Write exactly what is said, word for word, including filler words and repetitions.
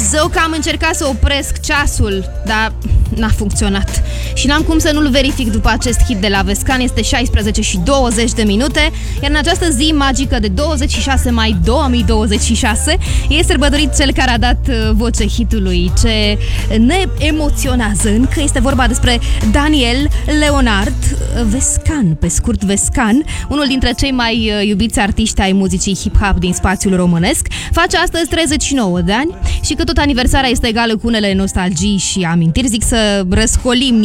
Zău că am încercat să opresc ceasul, dar n-a funcționat. Și n-am cum să nu-l verific după acest hit de la Vescan. Este șaisprezece și douăzeci de minute, iar în această zi magică de douăzeci și șase mai două mii douăzeci și șase e sărbătorit cel care a dat voce hitului. Ce ne emoționează încă este vorba despre Daniel Leonard Vescan, pe scurt Vescan, unul dintre cei mai iubiți artiști ai muzicii hip-hop din spațiul românesc. Face astăzi treizeci și nouă de ani și că tot aniversarea este egală cu unele nostalgii și amintiri, zic să răscolim